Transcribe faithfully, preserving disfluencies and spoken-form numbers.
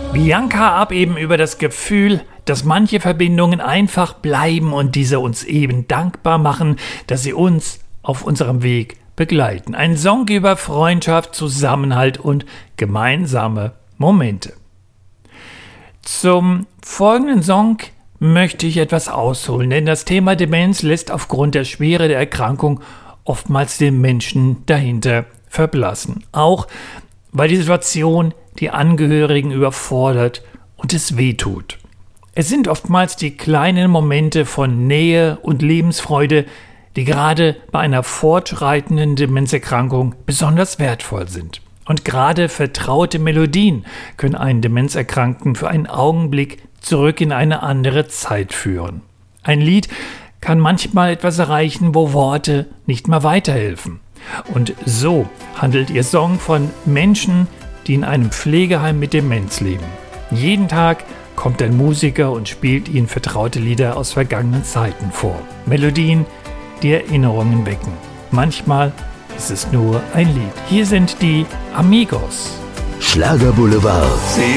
Bianca ab eben über das Gefühl, dass manche Verbindungen einfach bleiben und diese uns eben dankbar machen, dass sie uns auf unserem Weg begleiten. Ein Song über Freundschaft, Zusammenhalt und gemeinsame Momente. Zum folgenden Song möchte ich etwas ausholen, denn das Thema Demenz lässt aufgrund der Schwere der Erkrankung oftmals den Menschen dahinter verblassen. Auch weil die Situation die Angehörigen überfordert und es wehtut. Es sind oftmals die kleinen Momente von Nähe und Lebensfreude, die gerade bei einer fortschreitenden Demenzerkrankung besonders wertvoll sind. Und gerade vertraute Melodien können einen Demenzerkrankten für einen Augenblick zurück in eine andere Zeit führen. Ein Lied kann manchmal etwas erreichen, wo Worte nicht mehr weiterhelfen. Und so handelt ihr Song von Menschen, die in einem Pflegeheim mit Demenz leben. Jeden Tag kommt ein Musiker und spielt ihnen vertraute Lieder aus vergangenen Zeiten vor. Melodien, die Erinnerungen wecken. Manchmal ist es nur ein Lied. Hier sind die Amigos. Schlager Boulevard. Sie